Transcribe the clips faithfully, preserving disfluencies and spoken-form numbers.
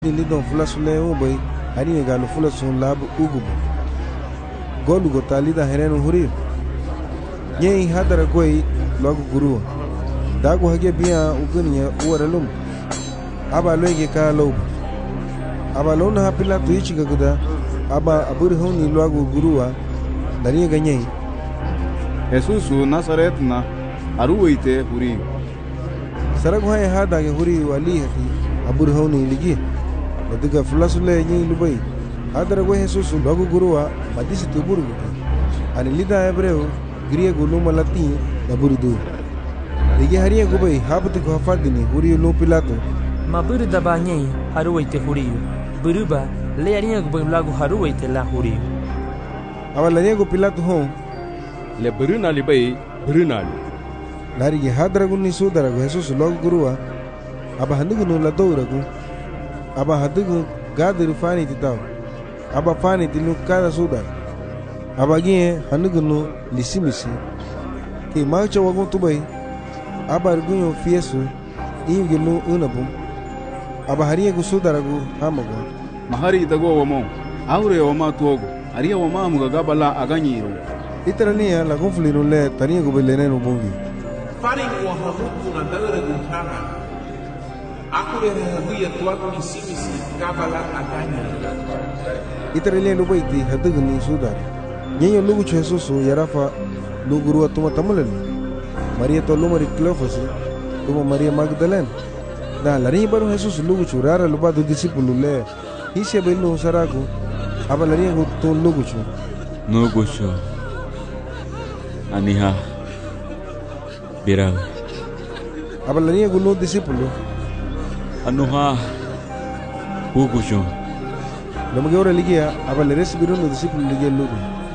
Li don fula sule ubay ani galu fula sun labu ugubu golu go talida herenu huri nyei hadara goi logu guru dagu hage biya uguniya uwaralum aba loge ka lobu aba lona hapila tuichi gaguda aba abur honi logu guruwa dari ganyei Jesusu Nazaret na aruite huri sarag hoye hada ge huri wali hati abur honi ligi Diga fulasule nyi lubai hadara go Jesus logo guruwa madisi tuburu ani lida hebreu griego luma latin da burdu dige hariya go bai habti go hafadini huri lo pilato maburu da banyei haruwaite huriyo buruba le hariya go bai lago haruwaite la huriyo awala nego pilato hon le buruna libai buruna lari ge hadara go ni sudara go Jesus logo guruwa aba handugo no la doura go aba hadigu gadir fani titaw aba fani tilu kada sudar aba gie hanugunu lisimisi ke macha wagun tubai aba rgunyo fiesu ingelu unabum aba hariye gu sudaragu hamago mahari dago wamo aure wama tuogo hariya wama muga gabala aganyiro itarania la gonfliru le tania gu belenenu bungi fari wa hamutu na dalare gu hama Aku yang habuya tuaku di sini si kabala aganya. Itarele no baiti hadugni sudar. Nyenyo lugu chesusu yarafa luguru atuma tamulen. Maria to lumari Cleophas, tuma Maria Magdalene. Da lari baru Jesus lugu churara luba do discípulo le. Hisia belu saragu. Aba lari go to lugu chu. No gocho. Aniha. Birang. Aba lari go no discípulo. Anuha Hugujo Lama geora ligia aba le recibiru no discípulo ligia lugu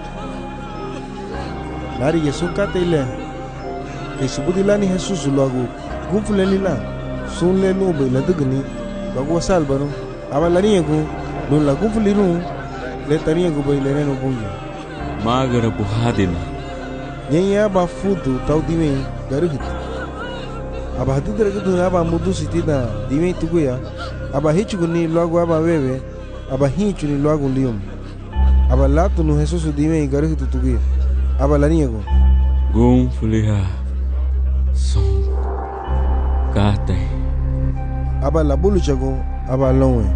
Lari yesu kate ile ke subudilani Jesus luagu gumfule lila sunle no be la dugni bagu salbano aba lari yego don la gumfuliru le tari yego be le no bunyi magara buhadina nyenya ba fudu taudime garuhit aba hadidra gudu aba mudu sitida dime tuguya aba hichuguni logo aba wewe aba hichuni logo lium aba latu no Jesus dime garu tuguya aba laniego gum fuliha som kate aba labulu chago aba lonwe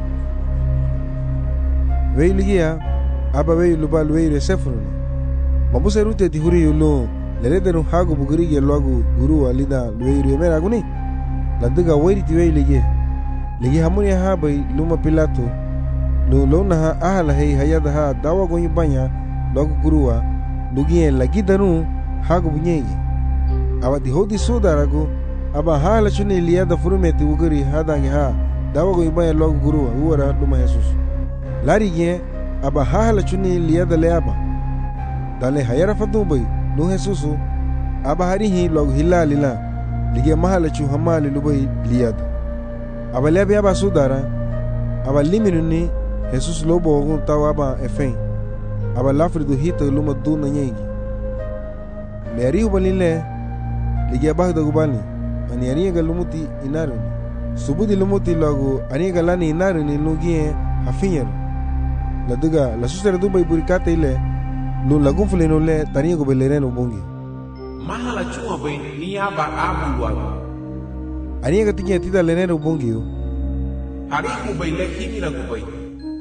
weiligia aba we lubal we resefru mabusa rute tihuri yulo Leredenu hagu bugurige logu guru alida lueiru mera guni ladiga wairi tiwei lige lige hamuni ha bai luma pilato no lona ha ahala hei hayada ha dawa goyi banya logu guruwa lugie lagi danu hagu bunyegi abadi hodi sudaragu aba hala chuni liada furumeti uguri hadangi ha dawa goyi banya logu guruwa uwara luma Jesus larige aba hala chuni liada leaba dale hayara fadu bai no Jesusu aba harihi log hilalila lige mahala chu hamali lubai liad aba lebe aba sudara aba liminuni Jesus lobo gun tawa aba efen aba lafridu hita luma duna nyegi le arihu balile lige aba da gubani ani ariga lumuti inaruni subudi lumuti logo aniga lani inaruni lugie hafinyar laduga la susera dubai burikate ile no lagun fuleno le tani go belereno bongi Mahala chuma bai ni aba abu wa. ani ga tinya tida leneno bongi yo Hariku bai le himira ku bai.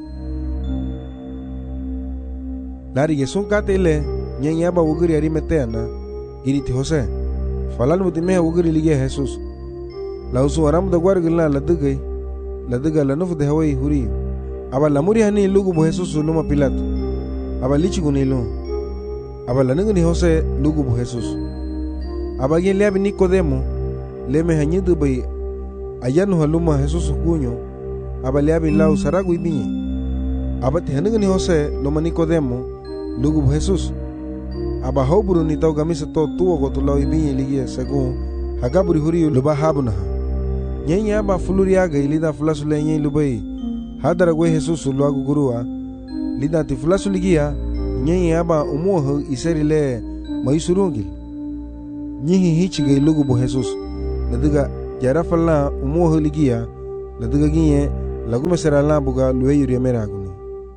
lari ge son kate le nyanya ba wuguri ari meteana iri ti Jose falal mutime wuguri lige Jesus la usu aram da gwargila la dugai la duga la nufu de hawai huri aba la muri hani lugu bo Jesus luma Pilato aba lichi gunilo aba la ningni Jose lugu bo Jesus aba gen lebi Nicodemo leme hanyidu bai ayanu haluma Jesus kunyo aba lebi lau saragu ibinye aba te ningni Jose luma Nicodemo lugu bo Jesus aba hoburu ni tau gamisa to tuo go to lau ibinye ligie segun hagaburi huri luba habuna nyenya aba fuluri aga ilida fulasule nyenyi lubai hadara gwe Jesus luagu guruwa lida ti fulasu ligia nyenyi aba umuho iseri le maisurungil nyihi hichige lugu bo Jesus nadiga jarafalla umuho ligia nadiga ginye lagu mesera la buga luei riemera aguni.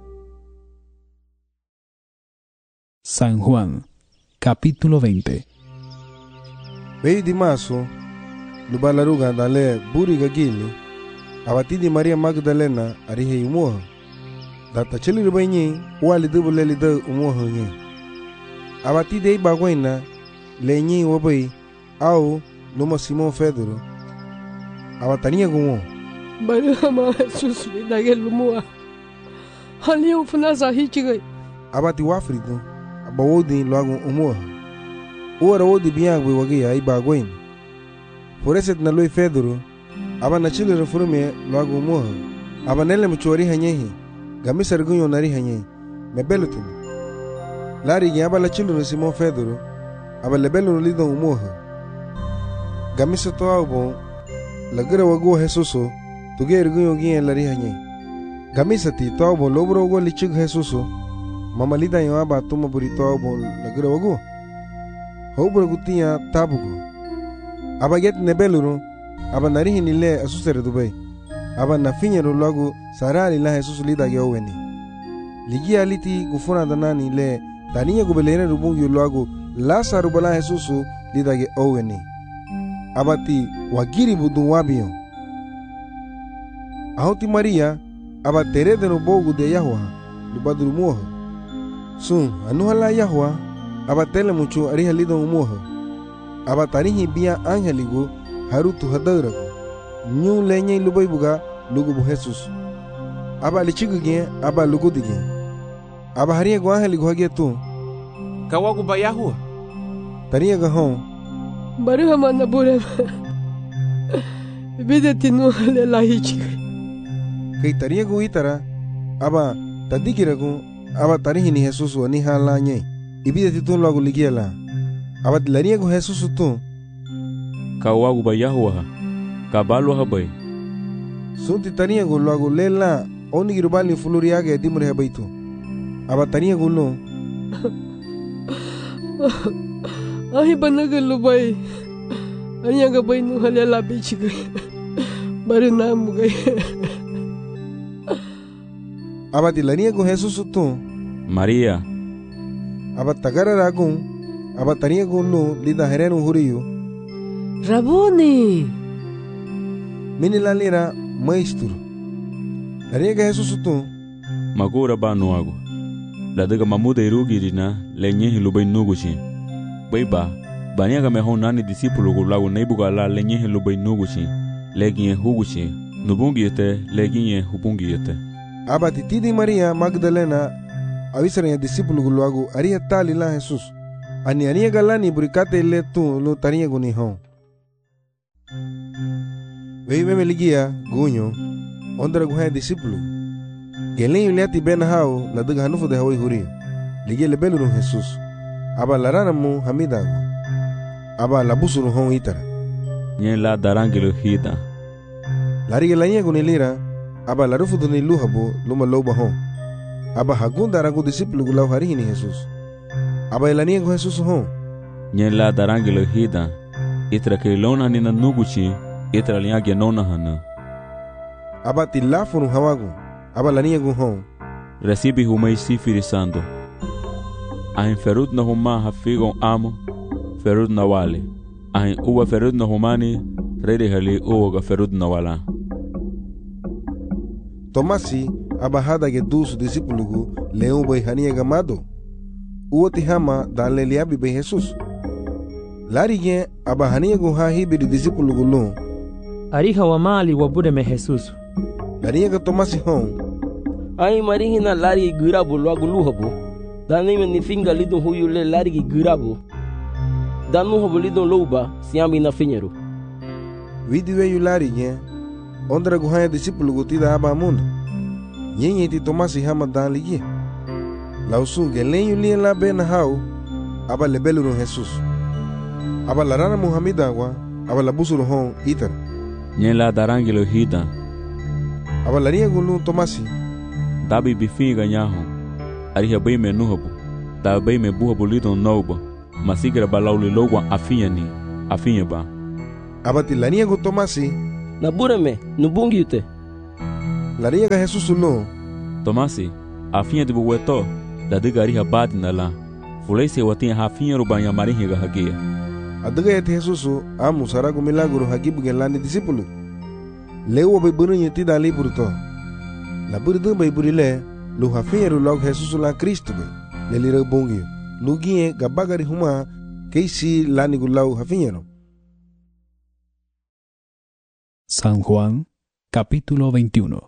San Juan, capítulo veinte. Vei di maso, lubalaruga dale buri gagili, abatidi Maria Magdalena arihe umuha. Data chili rubainyi, wali dubu leli da umuha nyi. Abatidi bagwaina, lenyi wabai, au numa Simon Pedro. Abatania gumo. Bari hama Jesus li dagel lumua. Hali ufuna sahi chigai. Abati wafrido, abawodi loagu umuha. Uara wodi biangwe wagi ai bagwain. Foreset na lui Pedro, aba na chile refurume loagu umuha. Aba nele mchuari hanyehi, gamisa rigunyo nari hanyehi, mebelutin. Lari gi aba la chile Simon Pedro, aba lebelu lido umuha. Gamisa to aubo, lagira wagu Jesuso, tuge rigunyo gien lari hanyehi. Gamisa ti to aubo lobro wagu lichig Jesuso, mamalida yo aba tuma buri to aubo lagira wagu. Hobro gutia tabugo. Aba get nebeluru, aba narihi nile asusere Dubai. Aba na finyeru logo sarali la Jesus lida geweni. Ligi aliti gufuna danani le taniya gubelene rubungi logo la sarubala Jesus lida ge oweni. Abati wagiri budun wabiyo. Ahoti Maria aba tere de bogu de Yahwa lubaduru moha. Sun anuhala Yahwa aba tele mucho ariha lido umuha. Aba tarihi bia angeligo harutu hadarago. Nyu lenye lubai buga lugu bu Jesus. Aba lichigu gen aba lugu digen. Aba haria go angeligo hage tu. Kawagu ba Yahwa. Tariya ga hon. Bari hama na bure. Bide tinu le lahi chigai. Kay tariya go itara aba tadikirago aba tarihi ni Jesus wa ni hala nye. Ibide titun logo ligiela. Aba dilariya go Jesus tu. Kawagu ba Yahwa, kabalo habay. Sunti tariya go logo lela oni girubali fuluriage dimure habaitu. Aba tariya go lo. Ahi banaga lubai. Anya ga bai nu hale la bichigai. Bari namu gai. Aba dilariya go Jesus tu. Maria. Aba tagara ragun. Aba tariya go lo lida herenu huriyo. Rabuni. Mini la lira maestro. Tariya ga Jesus tu. Magura ba nuago. Ladaga mamuda irugirina lenye hilubai nugushi. Baiba, baniaga mehon nani discípulo go lago neibuga la lenye hilubai nugushi. Leginye hugushi. Nubungi yete, leginye hubungi yete. Aba titidi Maria Magdalena avisaranya discípulo go lago aria tali la Jesus. Ani ania galani burikate le tu lo tariya go ni hon. Vei meme ligia gunyo ondra go ha discípulo. Gelen yuliati ben hao la daga hanufu de hawi huri. Ligia le beluru Jesus. Aba larana mu hamidago. Aba labusuru hon itara. Nye la darangelo hida. Lariga la nye go ni lira. Aba larufu do ni luhabo luma loba hon. Aba hagunda ragu discípulo go lau harihi ni Jesus. Aba elania go Jesus hon. Nye la darangelo hida. Itra ke lona nina nuguchi. Itra liage nona hana. Aba tilafunu hawagu. Aba lania go hon. Recibi humei sifiri sando. Ahin ferut na huma hafigon amo. Ferut na wale. Ahin uwa ferut na humani. Rede hali uwa ga ferut na wala. Tomasi aba hada ge dusu discípulo go leu bai hania gamado. Uwa tihama dan le liabi bai Jesus. Lari gen aba hania go ha hibiri discípulo go lo. Ariha wa mali wa bude me Jesus. Lari ga Tomasi hon. Ai marihi na lari girabu logo luhabo. Dani me ni finga lido huyu le lari girabu. Danu hobo lido louba siambi na finyeru. Vidi we yu lari gen. Ondra go ha discípulo go tida aba mundo. Nyenye ti Tomasi hama dan ligie. Lausu gelen yu lien la ben hao. Aba lebeluru Jesus. Aba larana Muhammeda wa. Aba labusuru hon itar. Nye la darangelo hida. Aba laria gulu Tomasi. Dabi bifinga nyaho. Ariha bai me nuhabu. Da bai me buhabu lidon nauba. Masigra balauli logwa afinya ni. Afinya ba. Aba ti lania go Tomasi. Na bureme, nubungi ute. Laria ga Jesus lo. Tomasi, afinha de bueto, da de gari habat na la. Fulei se watin hafinha rubanya marinha ga hagia. Adaga et Jesus amu sarago milagro hagibu gelani discípulo. Leu bai burunya ti dali burto. La burdo bai burile, lu hafinha ru log Jesus la Cristo bai. Lelira bongi. Lugie gabagari huma keisi lani gulau hafinha no. San Juan, capítulo veintiuno.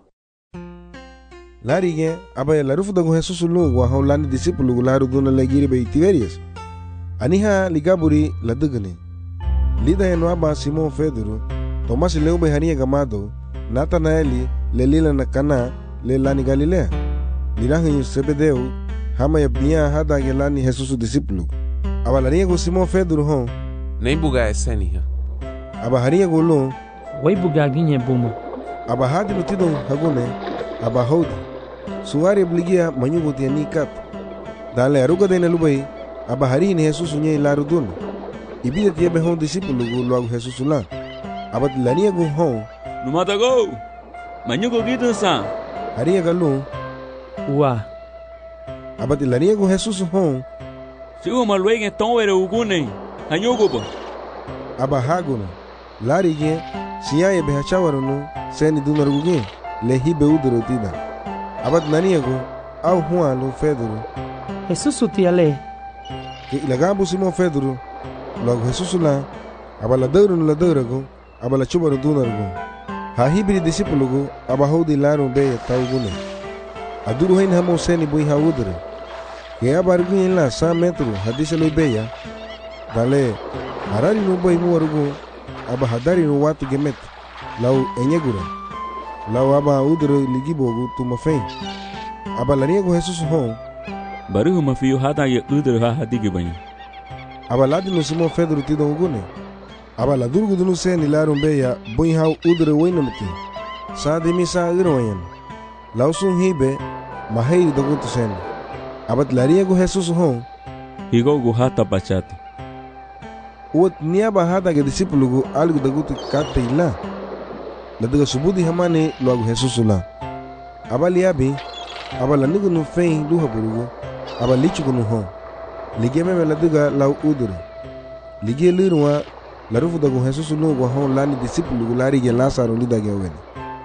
Larige, abaya la rufu dago Jesus lu wa haulani discípulo gularu duna legiri bai Tiberias. Aniha ligaburi la dugani. Lida eno aba Simon Pedro, Tomasi leu bai hania gamado, Natanaeli lelila na Kana le lani Galilea. Lirahi Sebedeu, hama ya bia hada gelani Jesus discípulo. Aba laria go Simon Pedro hon, Nem buga eseniha. aba haria go lu, Wai bugaginha buma. aba hadi lutidon hagone, aba hodi. Suari bligia manyugo tiani kat. Dale aruga dene lubai, aba hari ni Jesus nye laru dun. Ibida tia be hon discípulo go luago Jesus la. Aba tilania go hon, Numata go! Manyugo gitu sa! haria galu. Ua. Aba tilania go Jesus hon, Sigo malwege ton were ugune. Hanyugo ba. aba hagona. Lari ge, siya be hachawarunu, seni dunarugu le hibe udero tida. Aba tilania go, au Juan lo Pedro. Jesus utiale. Que ilagabu Simon Pedro, luago Jesus la, aba la deuro no la deurago, aba la chubaru dunarugu. Ha hibri discípulo go, aba hodi laru be taugune. Aduru hain hamo seni bui ha udere. Que aba arguin la cent metro hadise lo beya. Dale, harari no bui muarugu, aba hadari no watu gemet. Lau enyegura. Lau aba udere ligibogu tumafen. Aba la niego Jesus hon, Baru mafiyo hada ya udre ha hadigi banya. aba ladi no Simon Pedro tido ugune. Aba la durgu dunu seni laru beya bui ha udere wainamti. Sa de misa irwayan. Lau sun hibe, mahei dagutu seni. Aba tlariego Jesus hon, Higo go hata bachati. uot niaba hada ge discípulo go algo dagutu kate ila. La daga subudi hamane luago Jesus la. Aba liabi, aba la nigo no fein luha burugo, aba lichu no hon. Ligie meme la daga lau udure. Ligie lirwa, la rufu dago Jesus no go hon lani discípulo go lari ge Lazaro lida ge wen.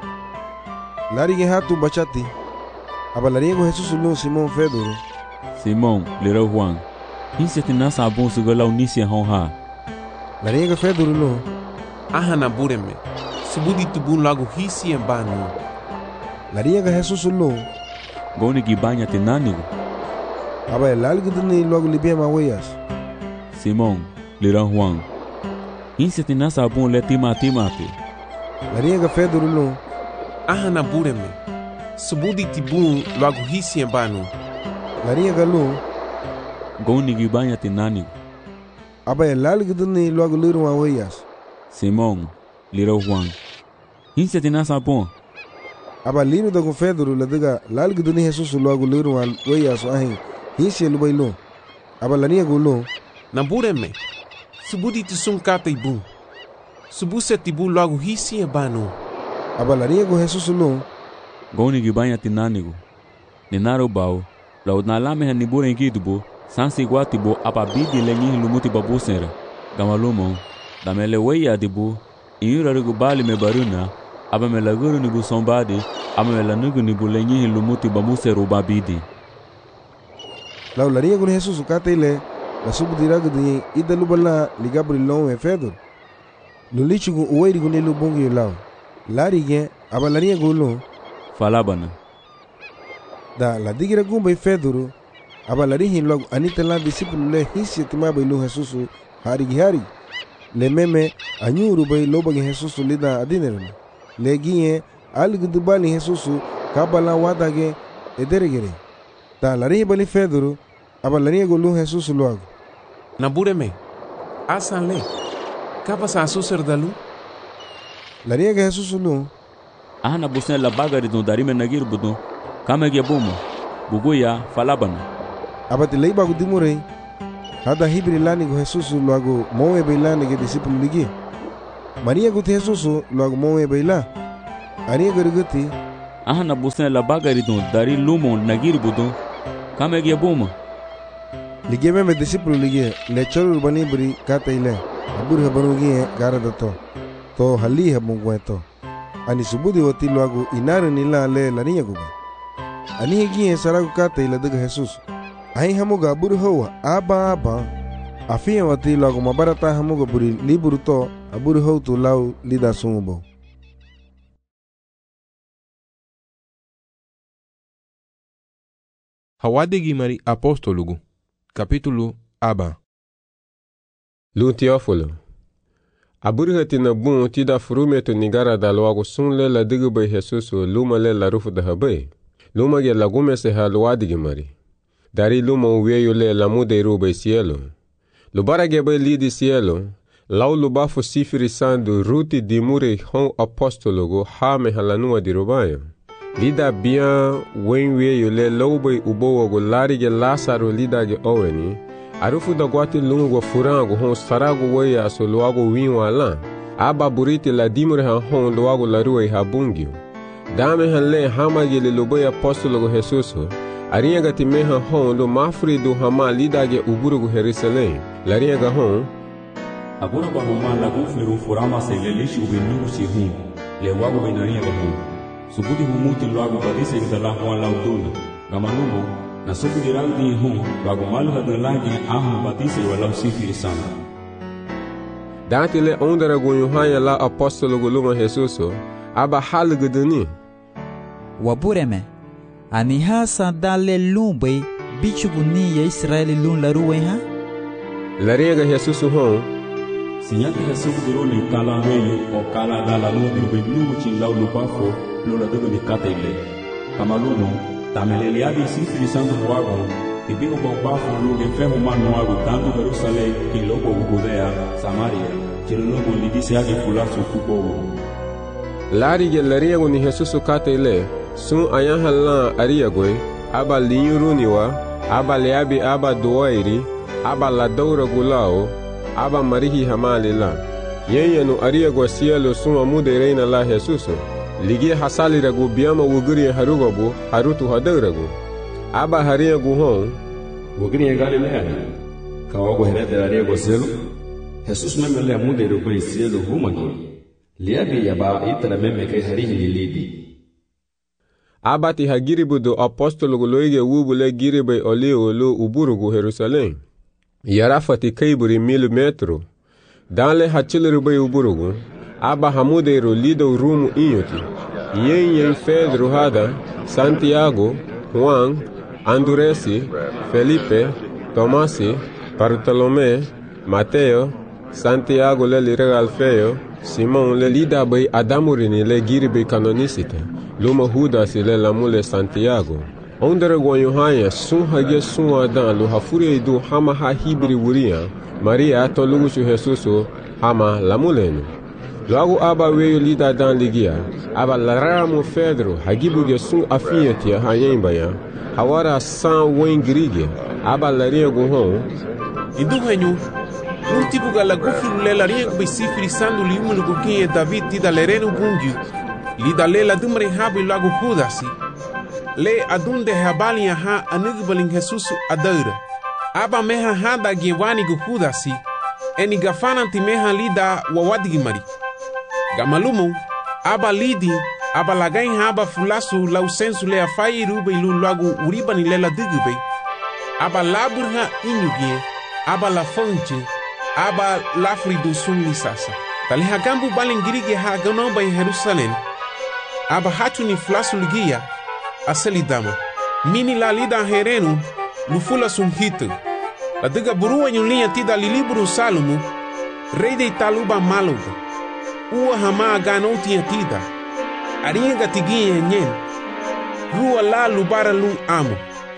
Lari ge hatu bachati, aba la riego Jesus no Simon Pedro. Simon, lira Juan. Hinse tinasa abon suga lau nisia hon ha. La riego Pedro no, Ahana bureme. Subudi tubun lago hisi embanu. la riego Jesus no, Goni gibanya tinanigo. aba el algo duni luago libia ma weyas. Simon, lira Juan. Hinse tinasa abon le tima timati. La riego Pedro no, Ahana bureme. Subudi tibun lago hisi embanu. la riego lo, Goni gibanya tinanigo. aba el algo duni luago liru ma weyas. Simon, lira Juan. Hinse tinasa abon. Aba liru dago Pedro la daga la algo duni Jesus luago liru ma weyas ahin. Hisi lubai lo. Aba la riego lo, Na bureme. Subudi tisun kata ibun. Subuse tibun lago hisi embanu. aba la riego Jesus lo, Goni gibanya tinanigo. Ninaro bao. Lau nalame hanibure ingidubo. Sansi guatibo apabidi lenyi lumuti babusera. Gamalumo. Damele weya dibo. Inyura rigu bali me baruna. Aba me laguru nibu sombadi. Aba me lanugu nibu lenyi lumuti bamusero babidi. lau la riego Jesus kate ile, la subudirago de ida lubala ligabri lo e Pedro. Lulichu go uweri go nilu bongi lau. La rige, aba la riego lo, Falabana. da la digira gumba Pedro, aba la rihin luago anita la discípulo le hisi timaba ilu Jesus harigi hari. Le meme anyuru bai lobagi Jesus lida adinerna. Le gie algo dubali Jesus kabala wadage ederegere. Da la rihi bali Pedro, aba la riego lu Jesus luago. Na bureme. Asan le. Kapa sa suser dalu. La riega Jesus lu, Ahana busen la bagari don darime nagir budon. Kamege bumo. Buguya falabana. aba tilei bagu dimurei. Hada hibri lani go Jesus luago moe bailane ge discípulo ligi. Maria go Jesus luago moe baila. Aria gargati, ahana busen la bagaridon dari lumon nagir budon kame ge buma lige me disciplo lige le chol bani buri kata ile abur habanu ge gara dato to hali habungweto ani subudi wati luagu inare nila le la niya guba ani ge saragu kata ile daga Jesus ai hamuga abur hawa aba aba afia wati luagu mabarata hamuga buri liburu to abur haw tu lau lida sumubo. Hawadigi mari apostolugu capítulo aba. Lu Teófilo aburhati na bun tida frumeto nigara da loago sunle la digbe Jesus luma le la rufu da habe luma ge lagume se halwadigi mari dari luma uweyo le la mude rube cielo lubara ge be lidi cielo lau lubafu sifiri sandu ruti dimure hon apostologo ha me halanua di rubayo lida bien wenwe yole lobe ubowo larige Lazaro lida ge oweni arufu da gwati lungo furango hon sarago weya so loago winwa lan aba buriti la dimure han hon loago la ruwe habungio dame han le hamage le lobe apostologo Jesus ariya gati me han hon lo mafri do hama lida ge uburugo Jerusalem lariya ga hon agora ba homa la gufiru furama se le lishi ubinu si hum le wago benariya ga hon subudi humuti loago badise ga la hon la uduna gamanumo na subudi rangdi hum wago malu ga lagi ahum badise wala sifiri sana dati le ondara go yohaya la apostolo go luma Jesus aba hal guduni wabureme ani hasa dale lumbe bichuguni ya Israeli lun la ruwe ha lariga Jesus hon sinyaki Jesus diro ni kala weyo o kala dala no dirbe numu chin law lupafo lo la dogo ni kata ile kama luno tamelele abi sifiri sandu wago ibigo bafo lo ge femo manu wago tanto Jerusalem ki logo Judea Samaria chilo logo ni dise yake fulaso kubogo lariga lariga ni Jesus kata ile sun ayan halan ariyagoy aba linyuruniwa aba leabi aba doairi aba la daura gulao aba marihi hamalila yenyanu ariyago cielo sun amude reina la Jesus ligi hasali ragu biama wuguri harugobu harutu hadauragu aba hariyago hon wuguri galilea kawago herede ariyago cielo Jesus memele amude rubai cielo humagi leabi yaba itara meme kai harihi lilidi abati hagiribu do apostolo loige wubule giribe oli olo uburugu Jerusalem yarafati kaiburi mil metro danle hachilirube uburugu aba hamudero lido rumu inyoti yenyen Pedro hada Santiago Juan Anduresi Felipe Tomasi Bartolome Mateo Santiago le lirega Alfeo Simon le lida bay adamurini le giribe kanonisite luma Judas le lamule Santiago ondere goyohaya sun hage sun adan lo hafure do hama ha hibri wuria Maria to luguchu Jesus hama lamuleno logo aba weyo lida dan ligia aba laramo Pedro hagibuge sun afiyati hayemba ya hawara san wengrige aba laria go hon iduhenyu un tipo gala gufiru le laria go sifiri sandu liumuno go kie David tida lereno bungi lida le la dumre habi lago Judasi le adunde habali ha anigbalin Jesus adaira aba meha hada gewani go Judasi eni gafananti meha lida wawadigi mari gamalumo aba lidi aba lagain haba fulasu lau sensu le afai rube lu lagu uribani lela digube aba laburha inyugie aba la fonche aba lafridu sunni sasa tali hagambu balingirige ha ganomba in Jerusalem aba hatu ni fulasu ligia asali dama mini la lida herenu lufula sumhito la diga burua nyulia tida liliburu Salomo rei de taluba maluga ua hama ganoti tida aringa tigie nyen rua la lubara lu amo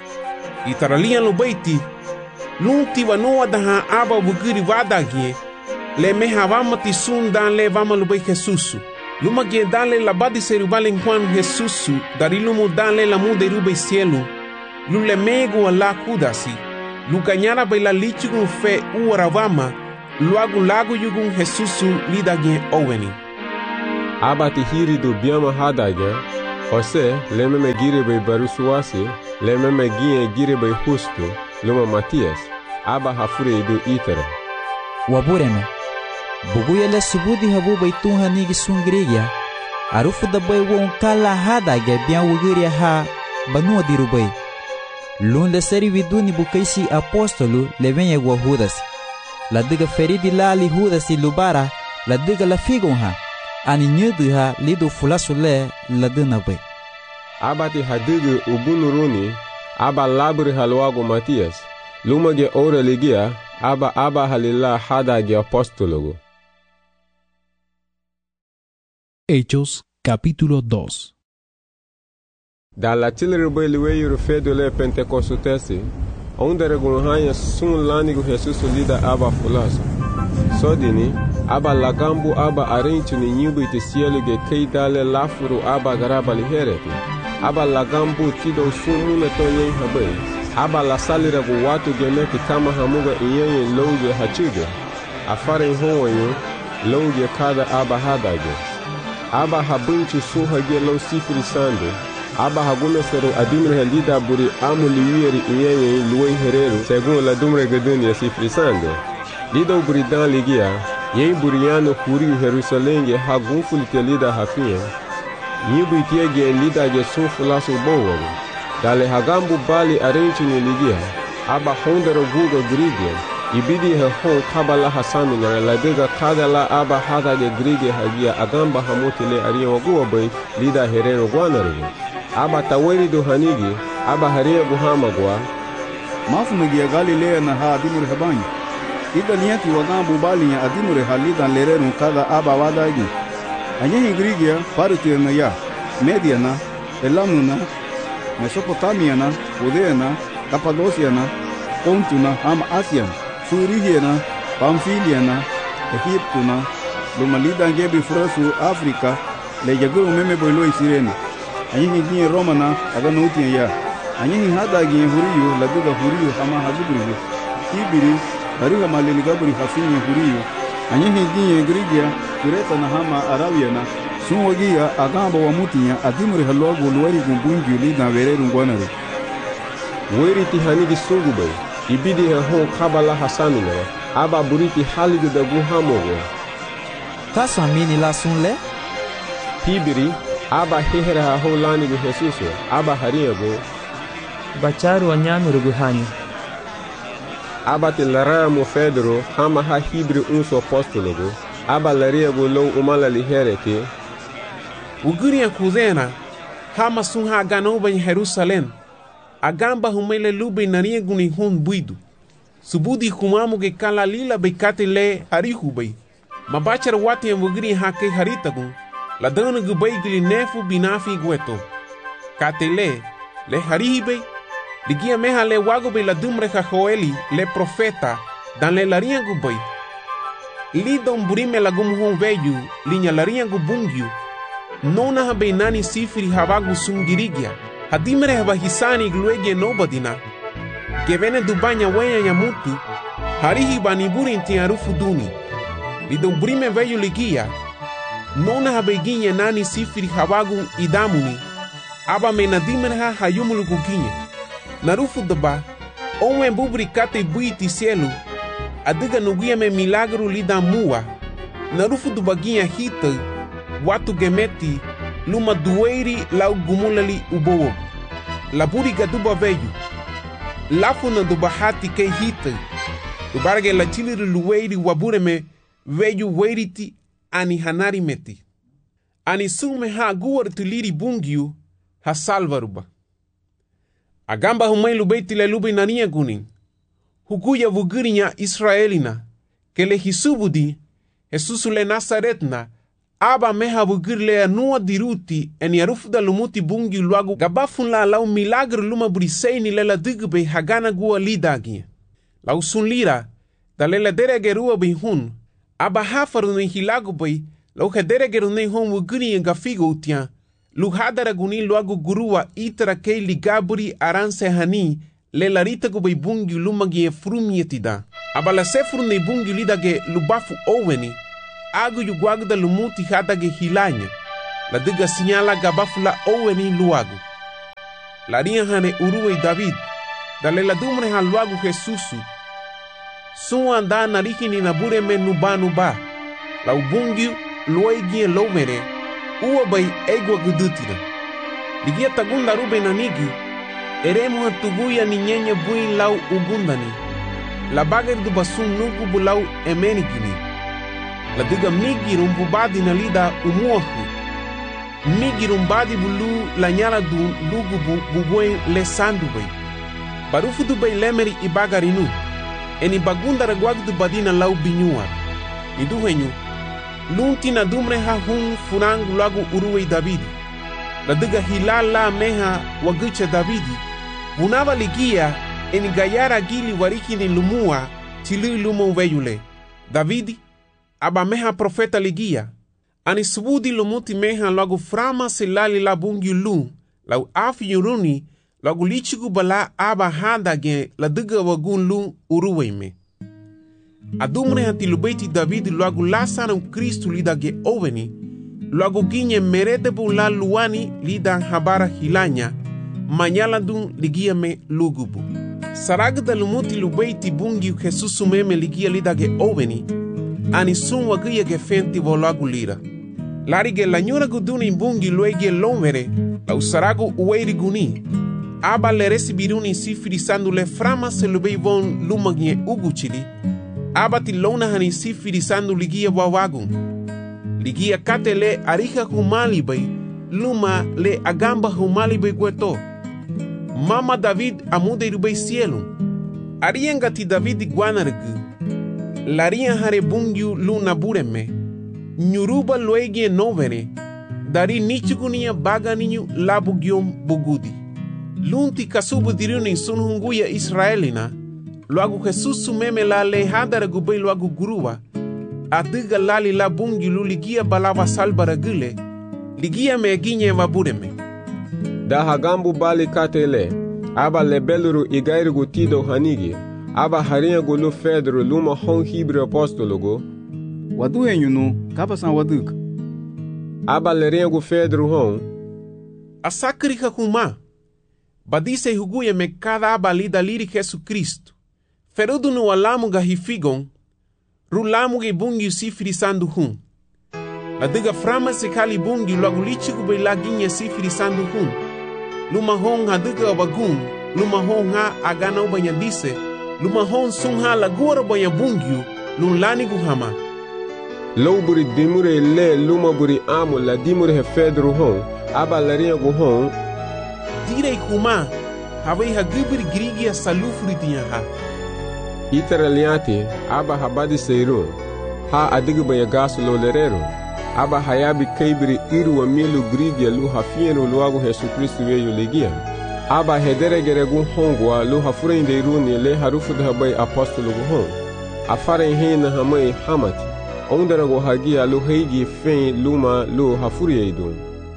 itaralia lu baiti lu tiwa noa daha aba bugiri wadagie le meha vama tisun dan le vama lu bai Jesus luma gie dan le labadi serubalen Juan Jesus dari lumu dan le lamu de rube cielo lu le mego ala Judasi lu kanyara bai la lichugun fe uara vama luagu lagu yugun Jesus lida gie oweni abati hiri do biama hadaga José le meme giribe barusuasi le meme gie giribe Justo luma Matias aba hafure idu itere. Wabureme buguya le subudi habu baitun hanigi sungriya arufu da bai won kala hada ge bian wugiria ha banu dirubai lun le seri viduni bukaisi apostolo le venye wa Judas la diga feridi lali Judas lubara la diga la figon ha ani nyudu ha lido fulasule la dina bai abati hadigu ubunuruni aba labri halwago Matias lumage ora ligia aba aba halila hada ge apostologo. Hechos capítulo dos. Da la tilirbe liweyu fedo le pentecostesi onde regunhanya sun lanigo Jesus lida aba fulaso sodini aba lagambu aba arenchu ni nyubu itesielu ge keidale lafuru aba garaba lihereti aba lagambu tido sumu na tonye habe aba la salira go watu gemeti kama hamuga iyenye loge hachuge afare honyo loge kada aba hadage aba habunchu su hage lo sifri sande aba hagume sero adumre halida buri amuli wieri iyenye luwe hereru segun la dumre geduni ya sifri sande lido buri dan ligia yen buriano kuri Jerusalenge hagun fulite lida hafia nyibu itiege lida ge sun fulasu bowo dale hagambu bali arenchu ni ligia aba hondero guga grigia ibidi he hon kabala hasami na ladega kadala aba hada ge grige hagia agamba hamutile ariyo guwa bai lida herero gwanarigo aba taweri do hanigi aba hariya guhamagwa mafu megia Galilea na ha adimure habanyi ida niati wagambu bali ya adimure halida lerero kada aba wadagi anyehi grigia parite na ya Mediana Elamuna Mesopotamiana Judeana Cappadociana Pontuna Ham Asian Surigiana Pamfiliana Egiptuna Lumalida ngebi furasu Afrika le jaguru meme boilo isirene anyehi ginye Romana agano uti ya anyehi hada ginye huriyo laduga huriyo hama hazuburiyo ibiri hariga maleli gaburi hafinye huriyo anyehi ginye Grigia Kireta na hama Arabiana sunwagiya agamba wa mutinya adimure halwago luwari gumbungi lida wereru ngwanare weri ti hanigi sungube ibidi he hon kabala hasamina aba buriti haligu da guhamogo kasa mini la sunle hibiri aba hehera ha holani gu Jesuso aba hariyago bacharu anyami ruguhani aba tilaramo Pedro hama ha hibri unso apostologo aba lariyago low umala liherete Uguria kuzena hama sun ha gano ban Jerusalem agamba humele lube narie guni hun buidu subudi kumamu ge kala lila bekate le harihu bay mabachar wati mugri hake haritagun la dana gubay gili nefu binafi gueto katele le harihi bay ligia meha le wago bay la dumre ha Joeli le profeta dan le laria gubay li don burime la gum hon veju linya laria gubungyu nona ha bay nani sifri hawagu sungirigia hadimre haba hisani gluege nobadina gevene dubanya wenya nyamutu harihi baniburi inti arufu duni lidon brime veyu ligia nona ha beginye nani sifri hawagu idamuni aba menadimre ha hayumulu guginye narufu daba onwe bubri kate buiti cielo adiga nugia me milagro lida mua narufu dubaginha hita watu gemeti luma dueiri lau gumulali ubowo laburi gaduba veyu lafu na dubahati ke hita dubarge la chiliri luweiri wabureme veyu weiriti ani hanari meti ani sume ha guwar tuliri bungiu ha salvaruba agamba humai lubeiti le lube nania gunin hukuya vugirinya Israelina kele hisubudi Jesusu le Nazaretna aba meha vugirle anua diruti eni arufuda lumuti bungi luagu gabafun la lau milagre luma briseini lela digbe hagana gua lidagi lau sun lira da lela deregerua bihun aba hafaru ni hilagu bay lau hederegeru ni hon vugiri gafigo utia lu hadara guni luagu gurua itara kei ligaburi aranse hani lela rita gubay bungi lumagi frumietida aba la sefru ni bungi lidage lubafu oweni agu yu guagda lumuti hadage hilanya la diga sinyala gabafula oweni luagu. La ria hane uruwe David, dale la dumre ha luagu Jesusu. Sua anda nariki ni nabure me nuba nuba, la ubungiu luegi lovere, uwa bay egwa gudutira. Ligia tagunda rube nanigi, eremu hatuguya ni nyenye bui lau ugundani. La bager du basun nuku bulau emenigini. La diga migi rumbubadi na lida umuahu. Migi rumbadi bulu la nyala du lugu bu bubuen le sandu bay. Barufu du bay lemeri ibagarinu. Eni bagunda reguag du badina lau binyua. Idu henyu. Lunti na dumre ha hun funang lagu uruwe Davidi. La diga hilala meha wagucha Davidi. Unava ligia eni gayara gili wariki ni lumua tilu lumo veyule. Davidi aba meha profeta ligia. Ani subudi lumuti meha lagu frama silali la bungi lu. Lau afi yuruni lagu lichigu bala aba handa gen la diga wagun lu uruwe me. Adumre hati lubeiti Davidi lagu lasana u Kristu lida ge oveni. Lagu ginye merete bu la luani lida habara hilanya. Manyala dun ligia me lugubu. Saragda lumuti lubeiti bungi Jesusu meme ligia lida ge oveni. Ani sun wagia ge fenti vo lagu lira. Lari ge lanyura guduni bungi luege lomere. La usaragu uweiri guni. Aba le resibiruni sifiri sandu le frama se lubei von lumagie uguchili. Aba ti lona hani sifiri sandu ligia wawagun. Ligia kate le arika humali bay. Luma le agamba humali bay gueto. Mama David amude irubei cielo. Arienga ti David guanargu. Laria hare bungiu luna bureme. Nyuruba luegie novere. Dari nichugunia baga ninyu labu giom bugudi. Lunti kasubu diruni sunhunguya Israelina. Luagu Jesusu meme la lehadara gubei luagu gurua. Adiga lali la bungi lu ligia balava salbara gule. Ligia me ginye vabureme. Da hagambu bali katele. Aba lebeluru igairigu tido hanigi. Aba harinha gulu fedro luma hon hibre apostologo. Wadu enyunu kapasan waduk. Aba leringu fedro hon. Asakrika kuma. Badise huguya me cada aba lida liri Jesu Kristo. Ferudu no alamu ga hifigon. Rulamu ge bungi sifiri sandu hun. La diga frama se kali bungi logo lichigu be laginye sifiri sandu hun. Luma hon ha diga bagun. Luma hon ha agana ubanya dise. Luma hon sun ha lagura banya bungiu. Lulani guhama. Low buri dimure le luma buri amu la dimure he fedro hon. Aba larinha gu hon. Direi kuma. Havei ha gibiri grigia salufuri tinha ha. Itaraliati aba habadi seirun. Ha adigu banya gasu lo lerero. Aba hayabi kaibiri iru wa milu grigia lu hafienu luagu Jesu Kristu weyu legia. Aba hedere geregu hongwa lu hafurende iruni le harufu dhabai apostolo gu hong. Afare hina hamai hamati. Ondarago hagia lu heigi fein luma lu hafuri idun.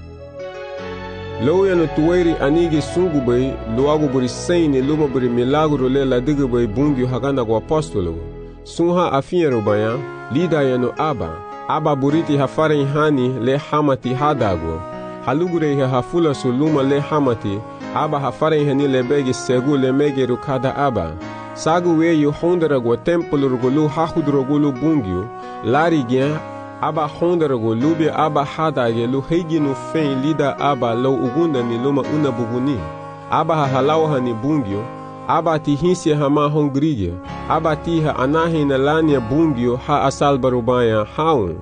Lo yano tuwairi anigi sungu bay luagu buri seini luma buri milagro le la digu bay bungi hagana go apostolo. Sunha afiero baya lida yano aba. Aba buriti hafare hani le hamati hadago. Halugure ha hafula suluma le hamati. Aba hafare hani le begi segu le mege rukada aba. Sagu weyu hondarago templo rugulu hahudrogulu bungiu. Lari gyan aba hondarago lube aba hadage lu heiginu fein lida aba lo ugunda ni luma una buguni. Aba ha halawa ni bungio. Aba ti hinsi hama hongrigia. Aba ti ha anahi na lania bungio ha asal barubaya haun.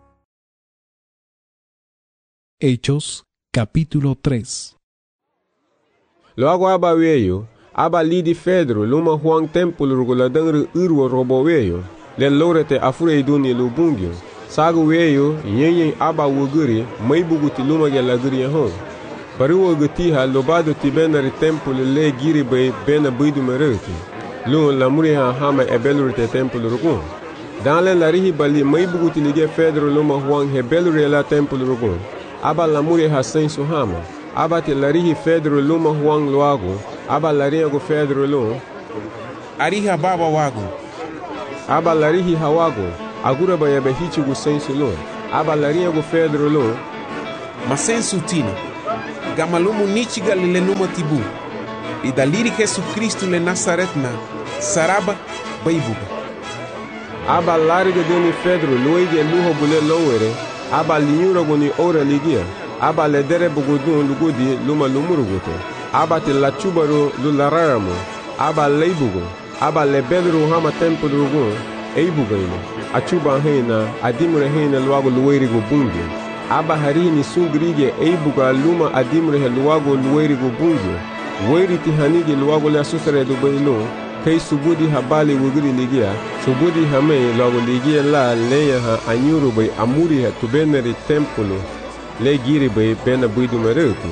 Hechos capítulo tres. Luego aba weyo. Aba lidi Fedro luma huang templo ruguladangru urwo robo weyo. Le lorete afure iduni lu bungio. Sagu weyo yenyen aba wuguri maibuguti luma gela guri hon. Paruwa gutiha lobado ti benari templo le giri bay bena bidu mereti. Lun la muriha hama ebelurite templo rugun. Dans le larihi bali maibuguti lige Fedro luma huang hebelure la templo rugun. Aba la muriha sensu hama. Aba ti larihi Fedro luma huang luago. Aba lariha go Fedro lum. Ariha baba wago. Aba larihi hawago. Agura ba yabe hichi gu sensu lum. Aba lariha go Fedro lum. Masen sutina. Gamalumu nichiga lile numa tibu. E daliri Jesus Cristo le Nazaret na saraba baibuga. Aba larga doni Pedro luige luho bule lowere. Aba linyura goni ora ligia. Aba ledere bugudun lugudi luma lumuruguto. Aba te la chubaro lulararamo. Aba leibugo. Aba lebedru hama tempo rugun. Eibugaino. Achuba heina adimure heina luago luerigo bungi. Aba harini sungrige eibuga luma adimure luago luerigo bungi. Weri tihanigi luago le asusare do bailo. Kei subudi habali wugiri ligia. Subudi hame luago ligia la leya ha anyuru bay amuri ha tubeneri tempolo. Le giri bay bena buidu meretu.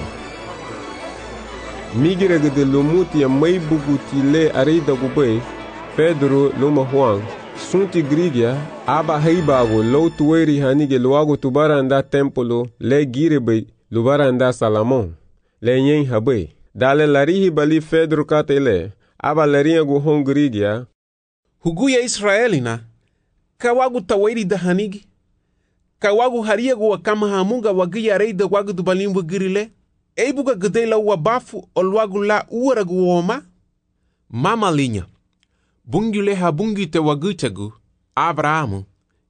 Migira gede lumuti ya maibuguti le arida gubay. Pedro luma huang. Sunti grigia aba heibago lo tueri hanige luago tubaranda tempolo le girebe lubaranda Salamon le nyen habe dale larihi bali Pedro katele aba larinha go hongrigia huguya Israelina kawagu taweri da hanigi kawagu haria go kama hamunga wagia reida wagu dubalimbu girile eibuga gedela wabafu olwagu la uara go woma mama linha Bungule ha bungi te wagutagu, Abrahamu,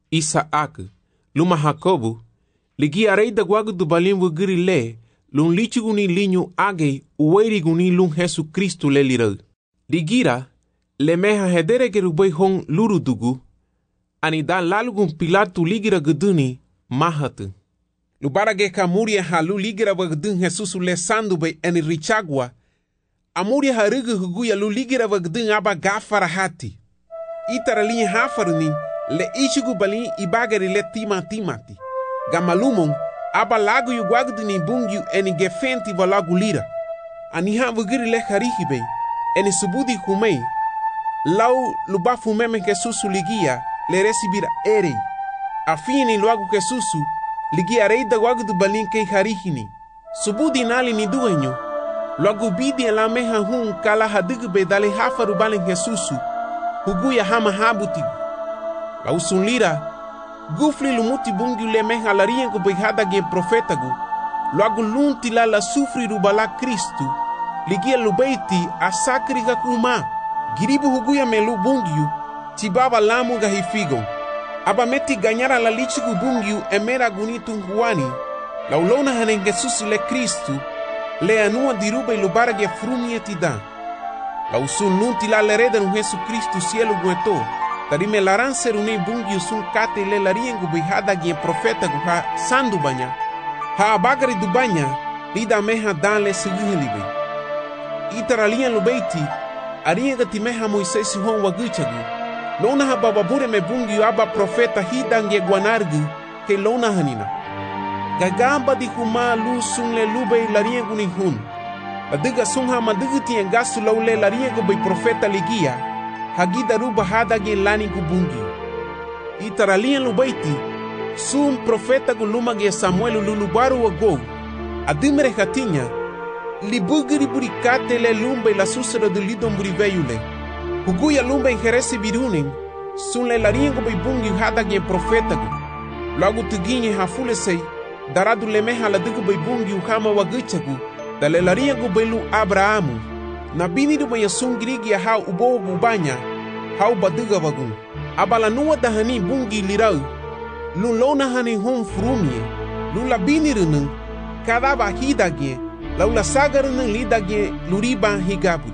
Isaac, luma Jacobu, ligi arei da guagu do balimbu giri le, lun lichigu ni linho agei, uerigu ni lun Jesus Cristo le lirau. Ligira, le meha hedere gerubei hong lurudugu, ani da lalugun pilatu ligira guduni, mahatu. Lubara ge kamuria ha lu ligira wagdun Jesus le sandu bei eni richagwa, Amuria harugu huguya lu ligira wagdun aba gafara hati. Itara linha hafaruni le ichigu balin ibagari le tima timati. Gamalumon aba lagu yu gwagduni bungyu eni gefenti valagu lira. Aniha wugiri le harihibe eni subudi humei. Lau lubafu meme kesusu ligia le resibira erei. Afini luagu kesusu ligia reida wagdu balin kei harihini. Subudi nali ni duenyo. Logo bidi la meha hun kala hadugu be dale hafaru balen Jesusu. Huguya hama habutigu. La usunlira. Gufli lumuti bungu le meha la riengo be hada gen profetagu. Logo lunti la la sufri rubala Kristu. Ligia lubeiti asakri kakuma. Giribu huguya melu bungu. Tibaba lamu gahifigo. Aba meti ganyara la lichigu bungu emera gunitu huani. La ulona hanen Jesusu le Kristu. Le anua diruba ilubara ge frumie tida. La usun nunti la lereda no Jesus Cristo cielo gueto. Tarime laran serune bungi usun kate le lariengu bihada ge profeta guha sandu banya. Ha abagari du banya, lida meha dan le seguhilibe. Itaralian lubeiti, arienga timeha Moisés hon waguchagu. Lona ha bababure me bungi aba profeta hidange guanargu, ke lona hanina. Gagamba di kuma lu sung le lube lariengu ni hun. Adiga sungha maduguti en gasu laule lariengu by profeta ligia. Hagida ruba hada ge lani kubungi. Itaralian lubaiti. Sum profeta guluma ge Samuel lulubaru wago. Adimre hatinya. Libugiri burikate le lumbe la susera de lidon buriveyule. Huguya lumbe en jerese birunen. Sun le lariengu by bungi hada ge profeta gu. Logo tuginye hafule sei. Daradu lemeha la dugu bay bungi uhama waguchagu, da lelaria gu belu Abrahamu. Na bini du maya sungrigi ya hau ubo gubanya, hau baduga wagun. Abala nuwa dahani bungi lirau, lun lona hani hon frumie, lun la bini runung, kadaba hidage, lau la saga runung lidage luriba higabu.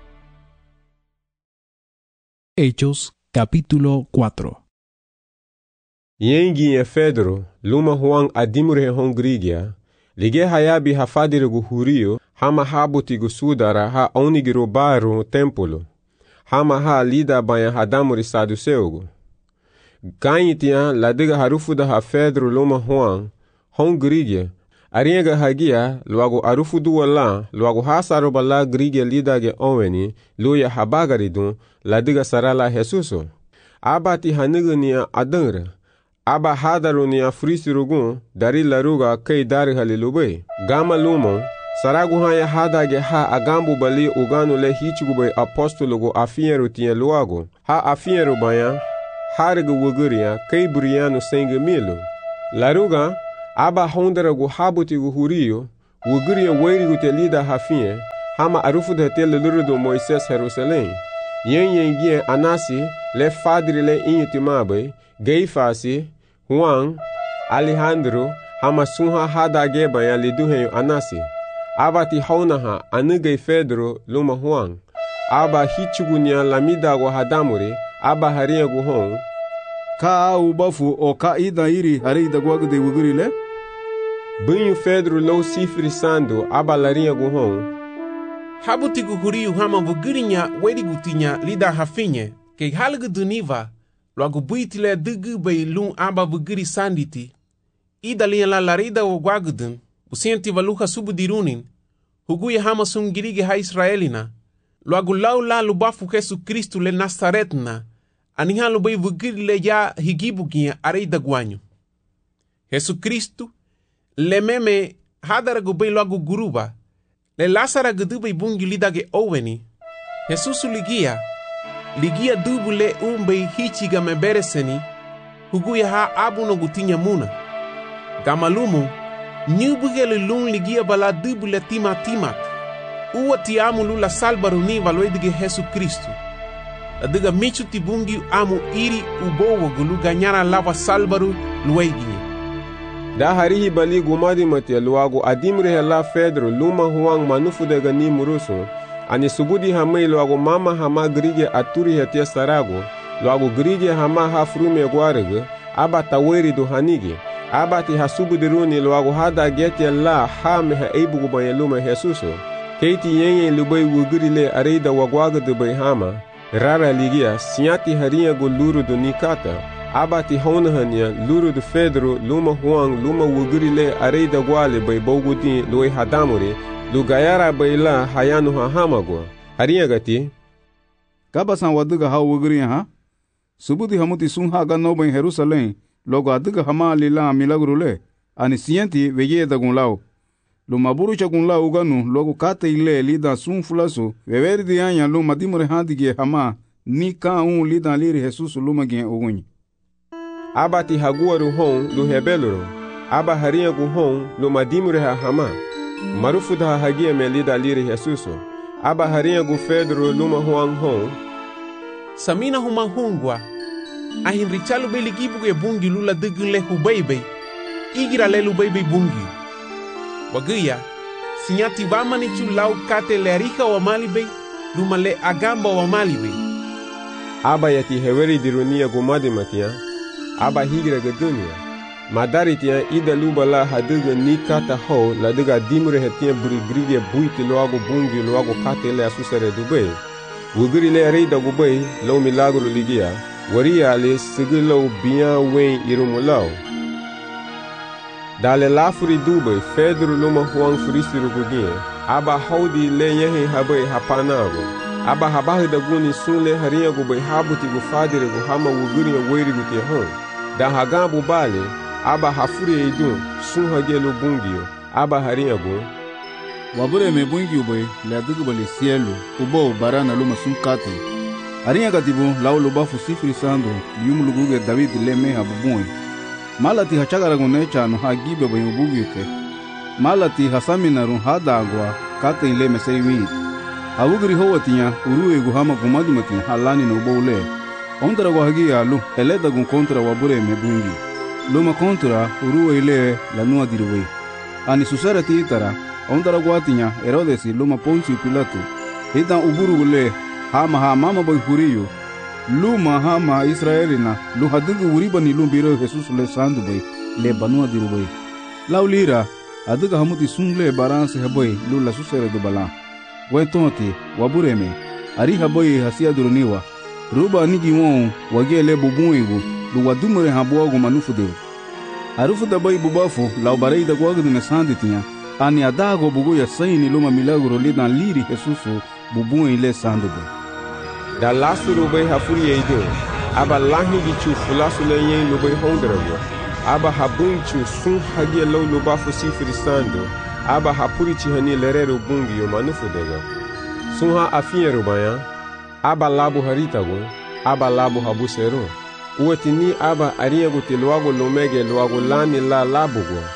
Hechos capítulo cuatro. Yengi e Pedro, luma huang adimure hongrigia, lige hayabi hafadire hurio, hama habuti sudara ha onigiro baru tempolo, hama ha lida banya hadamuri saduseugo. Ganyitia ladiga harufuda ha Pedro luma huang, hongrigia, arienga hagia, luago arufudu wala, luago hasaroba la grigia lidage onweni, luya habagaridun, ladiga sarala Jesuso. Abati hanigania adangre, Aba hadarunia frisirugun dari laruga kei dari halilube. Gama lumo, saraguhanya hadage ha agambu bali uganu le hichigube apostologo afieru tiye luago. Ha afieru baya, harigu wuguria kei burianu senge milu. Laruga, aba hondera gu habuti gu huriyo wuguri wairi gu telida hafie hama arufu de tel lurudo Moises Jerusalem yen yen gien Anasi le fadri le inyutimabe Geifasi Juan Alejandro hama sunha hada geba ya liduhe Anasi aba ti haunaha anugei Pedro luma Juan aba hichugunya lamida gu hadamuri aba haria gu hon ka ubafu o ka ida iri hari da gwagu de wuguri le Bunyu Pedro lo sifri sando aba laria gu hon habuti gu huriu hama vugurinya wedi gutinya lida hafinye ke halgu duniva logo buitile dugu bei lun aba vuguri sanditi ida lia la larida o gwagudun usienti valuha subu dirunin huguya hama sungirige ha Israelina logo lau la lubafu Jesu Kristu le Nazaretna aniha lo bei vuguri le ya higibugia areida guanyu Jesu Kristu le meme hadara gu bei logo guruba le Lazara gudube bungi lidage oweni Jesusu ligia ligia dubu le umbe hichiga mebereseni huguya ha abu no gutinya muna gamalumu nyubuge le lun ligia bala dubu le tima timat uwa ti amu lula salbaru ni valoedige Jesu Kristu adiga michu ti bungi amu iri ubowo gulu ganyara lava salbaru lueginye da harihi bali gumadi mate luagu adimre hela Pedro luma huang manufu de gani murusu ani subudi hamai luagu mama hama grige aturi hetia sarago luagu grige hama hafrume gwarege aba taweri do hanige aba ti hasubudi runi luagu hada gete la hame ha eibugu banye luma Jesuso keiti yenye lubai wugurile areida wagwaga de bai hama rara ligia siati haria go luru do nikata abati honahania luru de Pedro luma Juan luma wugurile areida gwale bai bogudi loi hadamuri lugayara bai la hayanu ha hamago haria gati kabasan waduga ha wuguri ha subudi hamuti sun haga no bai Jerusalem logo aduga hama lila milagrule ani sienti veye da gunlao luma burucha gunlao uganu logo kate ile lida sun fulaso veverdi anya luma dimure handige hama ni ka un lida liri Jesus luma gen ogunyi abati haguaru hon lu hebeluro aba haria gu hon lu madimure ha hama marufu da hagia melida liri Jesuso aba haria gu Pedro luma huang hon samina huma hungwa ahin richalu beligibu ge bungi lula dugun le hubeibe igira le lubeibe bungi waguya sinyati vamani chu lau kate le arika wa malibe luma le agamba wa malibe aba yati heweri dirunia gumadi matia aba higira ga dunia madari tia ida lubala haduga ni kata ho la duga dimre hetia buri grige buiti loago bungi loago kate le asusere dube wuguri le reida gubei lo milagro ligia waria le sigilo bien wen irumulao dale lafuri dube Pedro luma huang furisiru gugie aba haudi le yehe habe hapanago aba habahi da guni sunle haria gubei habuti gufadire guhama wuguri wairi gutie hon da hagambu bale aba hafuri eidun sun hagelo bungio aba haria go wabure me bungi ube le adugu bali cielo ubo barana luma sun kate haria gatibu laulo bafu sifri sando yumuluguge David le meha bubui malati hachagara gunecha no hagibe bayu bugite malati hasamina run hadagwa kate ile mesei wi awugri howatia uruwe guhama gumadi mati halani no bole ondra go hagia lu eleda gun kontra wabure me bungi luma kontra uruwe ile la nua dirwe ani susara titara ondra go atinya Herodes luma Poncio Pilato ita uburu gule hama ha mama boy huriyo luma hama Israelina lu hadugu uribani lumbiro Jesus le sandu boy le banua dirwe laulira aduga hamuti sungle baranse haboy lu la susara do bala wetonti wabureme ari haboy hasia duruniwa ruba nigi won wagele bubuingu lu wadumure habogo manufude arufu da boy bubafu la barei da gwagu ne sanditia ani adago bugo ya saini luma milagro le dan liri Jesusu bubuin le sandugo da lasuru bai hafuri eido aba lahi gichu fulasu le yen lu bai hondrago aba habunchu sun hagie lo lu bafu sifri sando aba hapuri chihani lerero bungi yo manufudega sun ha afieru baya aba labu haritago aba labu habusero uwetini aba ariego tiluago lomege luago lani la labugo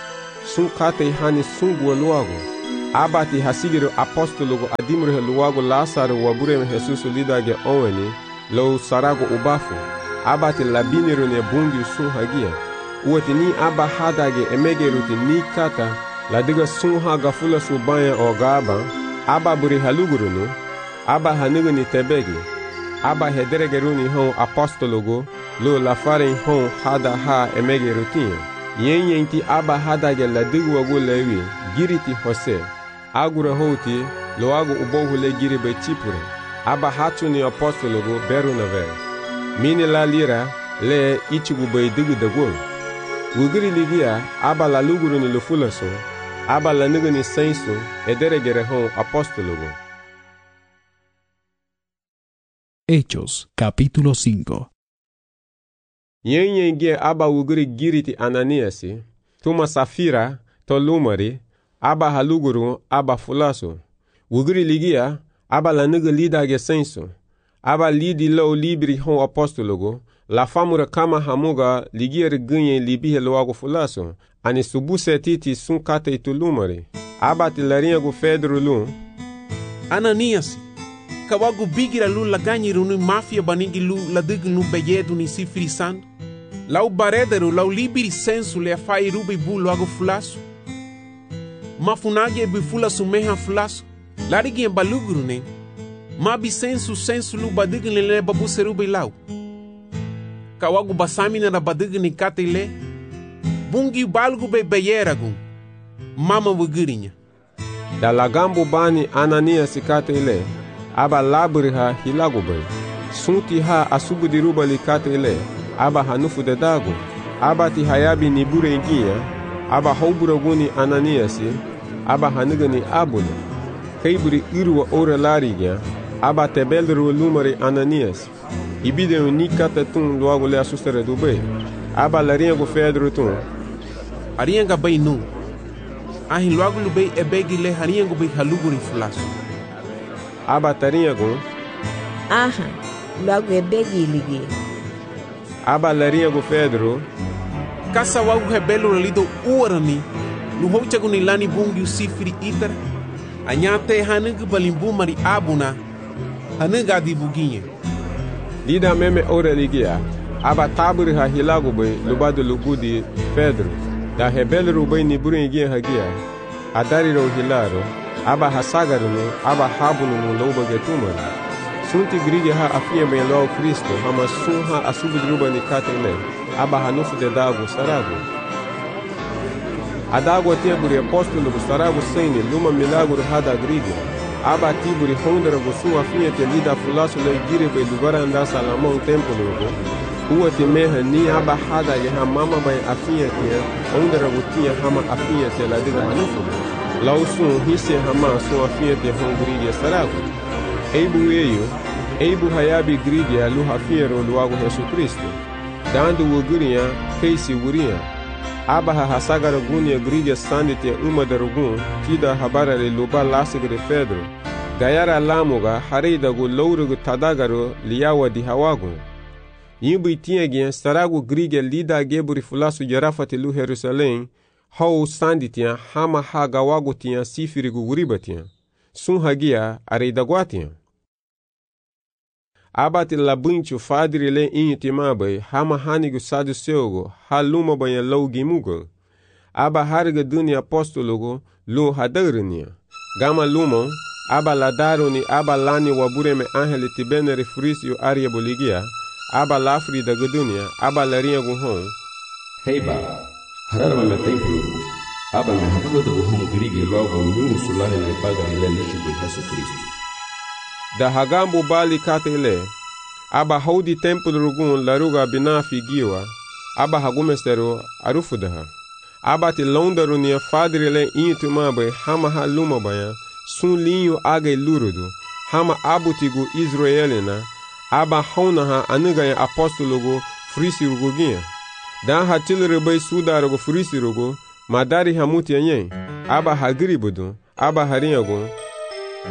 sun kate hani sun bua luago. Abati hasigiro apostologo adimure luago Lázaro wabureme Jesus lidage onweni lo sarago ubafu. Abati labiniro ne bungi sun hagia. Uwati ni aba hadage emegeruti ni kata ladiga sun haga fula subanya o gaba. Aba buri halugurunu. Aba hanigani tebegi. Aba hederegeruni hon apostologo lo lafarin hon hada ha emegerutinha. Yen yenti aba hadage ladiga wago lewi giriti hose. Agura houti lo ago ubohule giri be tipure. Aba hatuni apostologo beru navel. Mini la lira le ichigu be digu dagul. Wugiri ligia aba la luguru ni lufulaso. Aba la nigani sensu edere gere hon apostologo. Hechos, capítulo cinco. Yen yen aba wugiri giriti Ananiasi. Tuma safira to lumari. Aba haluguru aba fulaso. Wugiri ligia aba la niga lidage sensu. Aba lidi lo libri hon apostologo. La famura kama hamuga ligier ganhe libihe loago fulaso. Ani subuse titi sun kate itulumari. Aba tilarinha go Pedro lu. Ananias, kawago bigira lu la ganhe runu mafia banigi lu la dig nu beyedu ni si frisan. Lau baredero lau libri sensu le afai rubi bu loago fulaso. Mafunagi e bifula sumeha fulaso. Larigi e baluguru ne. Mabi sensu sensu lu badig ni le babu serubi lau. Kawagu basamina na badig ni kate le. Bungi balgu be beyeragun. Mama wugirinya. Da lagambu bani Ananias kate le. Aba labri ha hilagu be. Sunti ha asubu diruba li kate le. Aba hanufu de dago. Aba ti hayabi ni bure ingia. Aba hauburaguni Ananiasi. Aba hanigani abuna. Kaiburi irwa ora larigia. Aba tebelru lumari Ananias. Ibide ni kate tun loago le asustere dube. Aba larinha go Pedro tun. Arianga bay nu. Ahin loago lube ebegi le harianga bay haluguri flaso. Aba tarinha go. Aha, loago ebegi ligi. Aba larinha go Pedro. Kasa wago rebelo lido uarani. No hochago ni lani bungi usifri itar. Anyate hanugu balimbu mari abuna. Hanuga di buginha. Lida meme ora ligia. Aba taburi ha hilago bay lubado lugudi Pedro. Da rebelo rubay ni buringia hagia. Adari ro hilaro. Aba hasagaru no. Aba habunu no loba getumari. Sunti grige ha afia ben lo Cristo. Hama sun ha asubu druba ni katele. Aba hanufu de dago sarago. Adago teburi apostolo go sarago sene luma milagro hada grige. Aba tiburi hondra go su afia te lida fulaso le gire be lugara anda salamon templo go. Uwa te meha ni aba hada ye ha mama bay afia te hondra go tia hama afia te la diga hanufu. Lausun hisse hama su afia te hondrige sarago. Eibu eyo, eibu hayabi grige alu hafiero luago Jesus Cristo. Dando wugurinha, keisi wurinha. Aba ha hasagara gunia grige sandite uma darugun, tida habarare luba lasigre Pedro. Gayara lamuga, hareida gu lourugu tadagaro liawa di hawagun. Yimbu itiagien saragu grige lida geburi fulasu jarafati lu Jerusalém, hau sanditia hama hagawagu tia sifirigu guribatia. Sun hagia areida guatia. Abati labunchu fadri le intimabai hama hanigu sadu seugo haluma banha lougimugo. Aba harga duni apostologo lu hadarnia. Gama lumon aba ladaroni aba lani wabureme angeli tibenere frisio aria boligia. Aba lafri da gudunia aba larinha guhon. Heiba hararma me templo. Aba me habuga da guhon grige logo nyunu sulane le pagari le lishi de Jesus Cristo. Da hagambo bali katele. Aba haudi templo rugun laruga binafi giwa. Aba hagumestero arufudaha. Aba ti londaru nia fadri le intumabe hama ha luma baya. Sun linho aga lurudu. Hama abutigu Israelina. Aba haunaha anugaya apostologo frisiruguginha. Dan hatilrebe sudarugo frisirugo. Madari hamuti anyen. Aba hagribudu. Aba harinhago.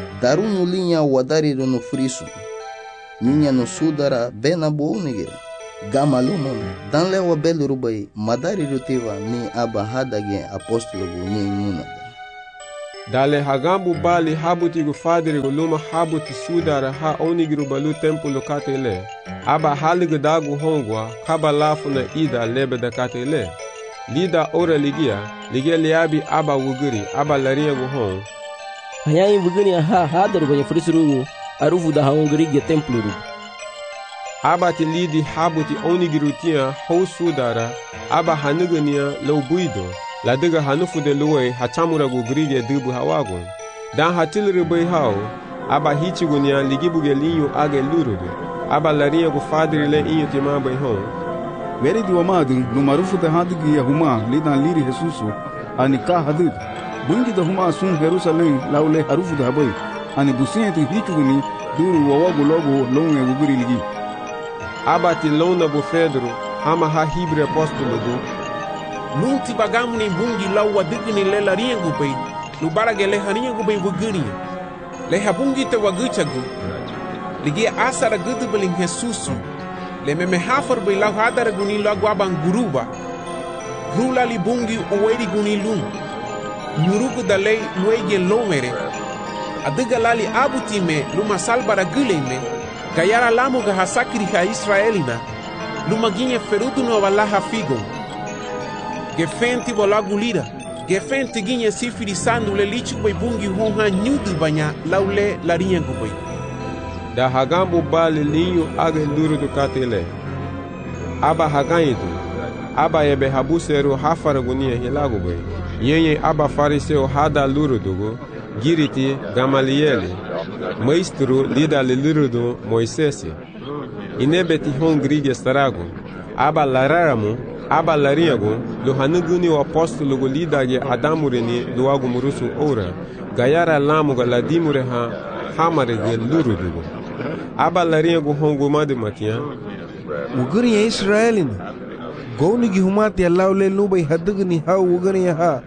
Darunu linha wadari no friso. Minha no sudara bena bounige. Gamaluma danle wa beluru bay madari rutiva ni aba hadage apostolo gu ni munada. Dale hagambu bali habutigu fadirigu luma habuti sudara ha onigiru balu templo katele. Aba haligu dagu hongwa kaba lafu na ida lebe da katele. Lida ora ligia, ligia liabi aba wuguri aba laria gu hong. Hayayin wuguri ha hadaru banya frisurugu arufu da haonguri ge templo rugu. Aba ti lidi habuti onigiru tia ho sudara aba hanugania lo buido. La diga hanufu de luwe hachamura gu grige dubu hawagun. Dan hatilri bay hao, aba hichigunia ligibuge linyu age lurudu. Aba laria gu fadri le inyo tima bay hon. Veri di wamadun no marufu de hadigi ya huma lidan liri Jesusu ani ka hadid. Bungi de huma sun Jerusalem laule harufu de habay. Ani busienti hichuguni duru wawagu logo longe wuguri ligi. Aba ti lona bu Fedro hama ha hibre apostolo gu. Nunti bagamu ni bungi lau wadigni le laria gubay, lubarage le haria gubay wuguri. Le habungi te waguchagu. Ligi asara gudubeling Jesusu. Le meme hafar bay lau hadara guni lau guaban guruba. Rula li bungi uweri guni lung. Nyurugu da lei luege lomere. Adiga lali abutime luma salbara guleme. Gayara lamu ga hasakiri ha Israelina. Luma ginye ferudu no walaha figo. Gefenti bolagu lira. Gefenti ginye sifiri sandu le lichu bay bungi honha nyudu banya laule larinha gubay. Da hagambu bali linyu age lurudu katele. Aba haganyidu. Aba ebe habuseru hafaragunia hilagu bay. Yenye aba fariseo hada lurudugu. Giriti Gamalieli. Maestro lida le lurudu Moisesi. Inebeti hongrige staragu. Aba lararamu. Aba lariago, lo hanuguni o apostolo go lidage adamureni luagu murusu ora, gayara lamuga ladimure ha hamare ge lurudugo. Aba lariago hongo madu matia. Uguri ya Israelin. Goni gi humati allaule nubai hadugni ha uguri ha.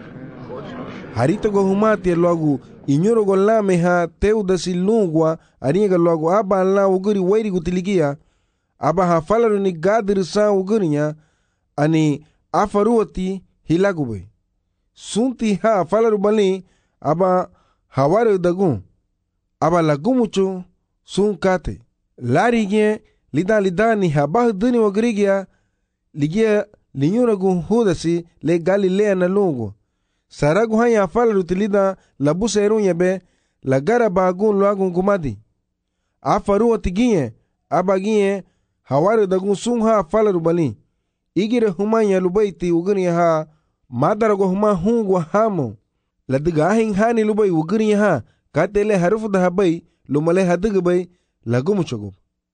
Harito go humati luagu inyoro go lame ha teudasi lungwa ariga luagu aba alla uguri wairi gutiligia. Aba ha falaru ni gadir sa ugurinya. Ani afaruati hilagube. Sunti ha falaru bali aba haware dagun. Aba lagumucho sun kate. Larige lida lida ni habah duni wagrigia ligia linyuragu hudasi le Galilea na lungu. Saragu haya falaru tilida labuse erunya be lagara bagun luagun gumadi. Afaruati gie aba gie haware dagun sun ha falaru bali. Igire humanya lubaiti uguni ha madarago huma hungwa hamo ladiga ahin hani lubai uguni ha katele harufu da habai lumale hadiga bai lagumuchogo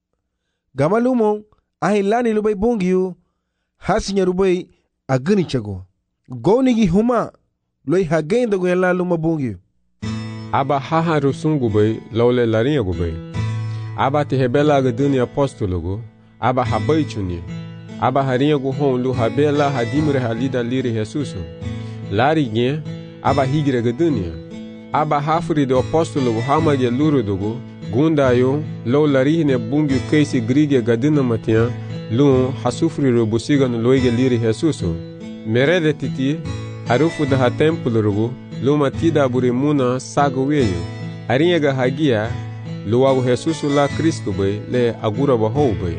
gamalumo ahin lani lubai bungiyu hasinya lubai aguni chago gonigi huma loi hagenda go yalla luma bungiyu Aba haha rusungu bai laule larinha go bai aba te hebela ga dunia apostologo aba habai chuni Aba harinha go hon lu habela hadimre halida liri Jesusu. Lari nye, aba higre gadunia. Aba hafri do apostolo go hamage lurudugo, gunda yo, lo larihne bungi keisi grige gadina matia, lu hasufri robusiga no loige liri Jesusu. Merede titi, harufu da ha templo rugo, lu matida burimuna sago weyo. Harinha ga hagia, lu agu Jesusu la Cristo bay, le agura bahou bay.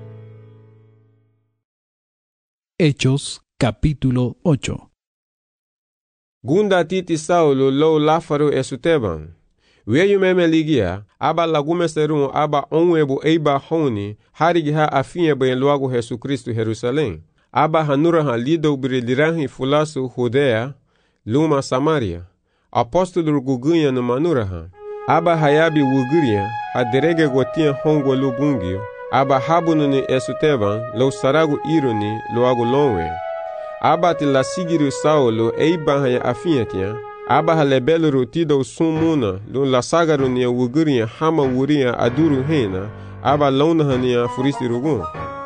Hechos capítulo ocho. Gunda titi Saulo lo lafaro esuteban. Weyu meme ligia, aba lagume serun aba onwebu eiba honi, harigi ha afinye bayan luagu Jesu Kristu Jerusalem. Aba hanura ha lido brilirahi fulasu Judea, luma Samaria. Apostolo gugunya no manura ha. Aba hayabi wuguria, ha derege gotia hongo lubungio. Aba habununi esuteban, lo saragu ironi, lo agu lonwe. Aba ti la sigiru Saulo, eiba haya afinyetia. Aba halebelu rutido sumuna, lo la sagaru nia wuguria hama wuria aduru hena. Aba lona hania furisi rugun.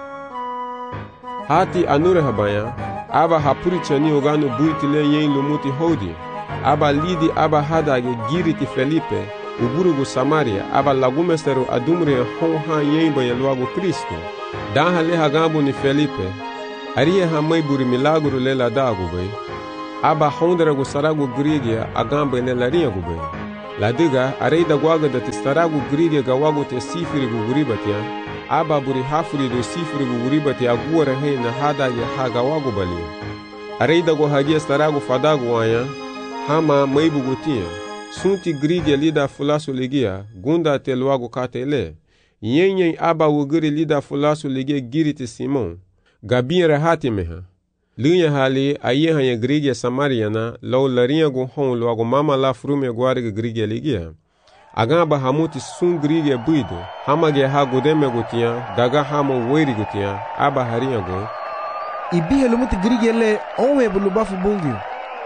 Hati anure habaya, aba hapurichani ogano buitile yen lumuti hodi. Aba lidi aba hadage giriti Felipe, uburugu Samaria, aba lagumesteru adumre honha yen bayaluagu Kristo. Dan hale hagambo ni Felipe, aria hamai buri milagro le la dago bai. Aba hondra go sarago grigia agamba ne la rinha go bai. La diga arei da guaga da testarago grigia gawago te sifiri go guribatia. Aba buri hafuri do sifiri go guribati agura he na hada ya haga wago bali. Arei da go hagia starago fadago aya. Hama maibu gotia. Sunti grigia lida fulaso ligia gunda te luago katele. Yenyen aba wuguri lida fulaso ligia giriti Simon. Gabin rahati meha. Lunya hali aye hanya grigia Samariana lau larinha go hon luago mama la frume guarga grigia ligia. Agamba hamuti sun grigia buido. Hama ge ha godeme gotia daga hama weri gotia aba harinha go. Ibihe lumuti grigia le onwe bulubafu bungi.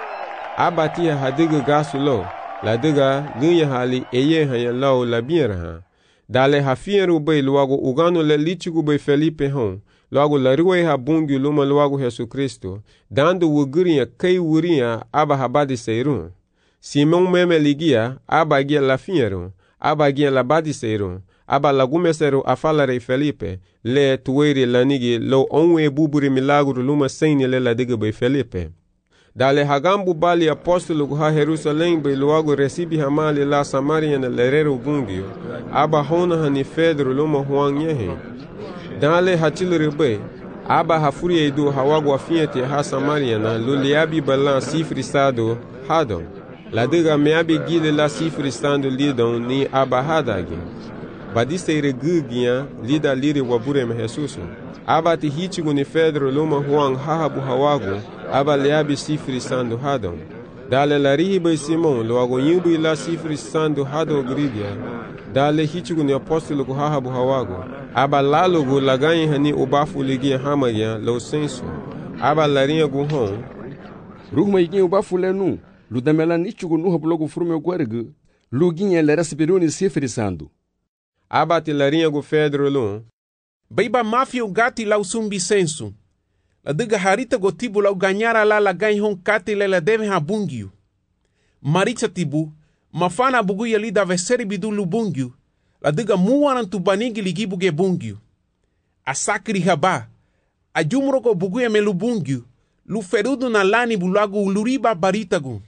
Aba tia hadiga gasu lo. La diga lunya hali eye hanya lau la bienraha. Dale hafieru bay luago ugano le lichigu bay Felipe hon. Luago la ruwe ha bungi luma luago Yesu Kristo. Dando wuguria kei wuria aba habadi seiru. Simon meme ligia aba gia la fieru. Aba gia la badi seiru. Aba lagume seru afalare Felipe. Le tuweri lanigi lo onwe buburi milagro luma seini le la diga bay Felipe. Dale hagambu bali apostolo ha Jerusalém bay luago recibi hamali la Samaria na lerero bungio. Aba hona hani Pedro luma huang yehe. Dale hatilere bay. Aba hafuri edu hawago afiete ha Samaria na luliabi balan sifri sado hadon. La diga meabi gile la sifri stando lidon ni aba hadagi. Badista ire gugia lida liri wabure me Jesus. Aba ti hitigo ni Pedro luma huang hahabu hawago. Aba leabi sifri sando hadon. Dale la rihiba Simon luago nyubu ila sifri sando hado grigia. Dale hitigo ni apostolo go hahabu hawago. Aba lalo go laganyi hani ubafu ligia hamagia lo senso. Aba larinha go hon. Ruhma iginha ubafu lenu. Ludamela nichugo nuha blogo frume guargu. Luginha lera sibiruni sifri sando. Aba te larinha go Pedro lo. Baiba mafia o gati lau sumbi senso. La diga harita go tibu lau ganyara la la ganyi hon kati le la deve ha bungio. Maritza tibu, mafana bugu ya lida veseri bidu lu bungio. La diga muwanan tu banigi ligibu ge bungio. Asakri haba, a jumro go bugu ya melu bungio. Lu ferudu na lani bulago uluriba baritagu.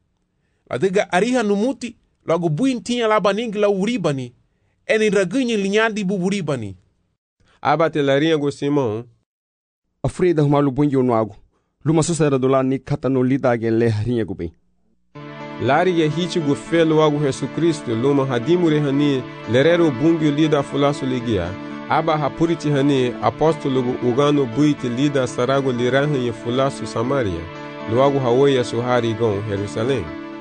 La diga ariha numuti, lago buin tinya la banigi la uribani. Eni ragunyi linyadi buburibani. Aba te larinha go Simon. Afrida humalu bungi onuago. Luma susera do la ni katano lidage le harinha go bem. Lari ye hiti go felo ago Yesu Kristo luma hadimure hani lerero bungi lida fulaso ligia. Aba hapuriti hani apostolo go ugano buiti lida sarago lirahan ye fulaso Samaria. Luago hawoya suhari gon Jerusalém.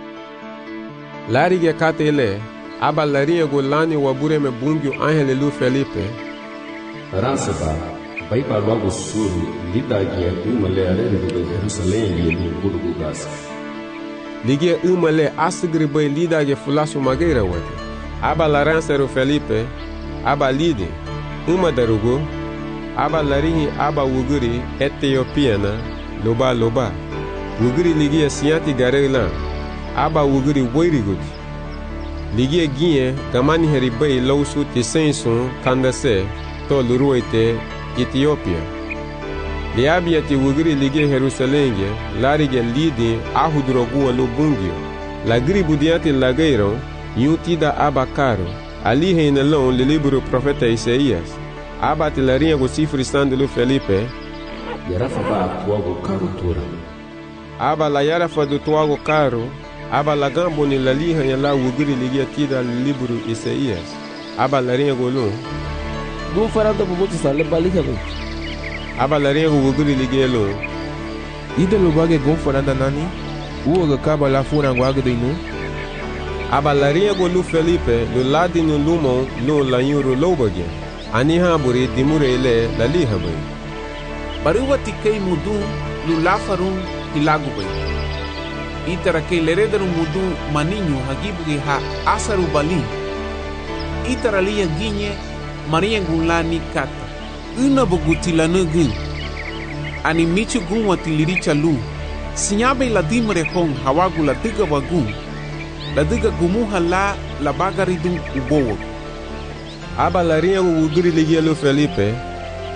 Lari ye kate ele. Aba larinha go lani wabure me bungi angele lu Felipe. Ransaba, baiba logo suru, lidagia uma le arene do Jerusalém e do burgo gasa. Ligia uma le asgri bai lidagia fulasso mageira wate. Aba laransero Felipe, aba lide, uma darugo, aba larihi aba wuguri Etiopiana, loba loba. Wuguri ligia sianti garela, aba wuguri woiriguti. Ligia guinhe, gamani heribai lausu tisenson, kandase, to luruite Ethiopia. Liabia ti wugri lige Jerusalém, larige lidi ahudrogu lo bungio. La gribu diante lageiro, yutida abacaro. Ali reinelão le livro profeta Isaías. Abate larinha go sifri sandelo Felipe. Yarafa ba tuago caro tura. Aba la yarafa do tuago caro. Aba la gambo ni la liha ya la wugri lige tida livro Isaías. Aba larinha go lo. Dum farada bubuti sale balika go. Aba larinha go wugri lige lo. Ida lo bage gon farada nani? Uoga kaba la fura guaga do inu. Aba larinha go lu Felipe lo ladi no lumon lo la yuro lobage. Ani haburi dimure ele la liha bai. Baruwa tikei mudum lu lafarun ilago bai. Itara kei lerederu mudum maninho hagibuge ha asaru bali. Itara liya ginye Maria gulani kata. Una bogutila nugu. Ani michu gun watiliricha lu. Sinyabe la dimre hong hawagu la diga wagun. La diga gumuha la la bagaridun ubowo. Aba larinha go wugri ligia lo Felipe.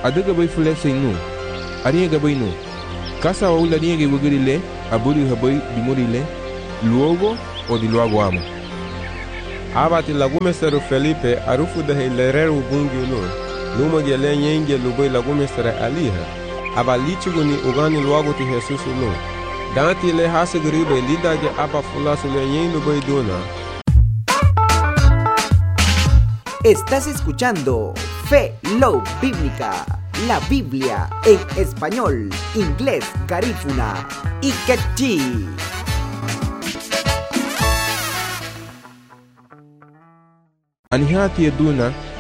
adaga bai fule sai nu ariya ga bai nu kasa wa ula niya ga wagiri le aburi habai dimuri le luogo o di luogo amo abati lagumesero Felipe arufu da hilereru bungi lo numa gele nyenge lubai lagumesera aliha aba lichiguni ugani luogo ti Jesus lo danti le hasegribe lidage aba fulasu le nyen lubai dona. Estás escuchando Fe Love Bíblica, la Biblia en español, inglés, garífuna y quechí. Anihati eduna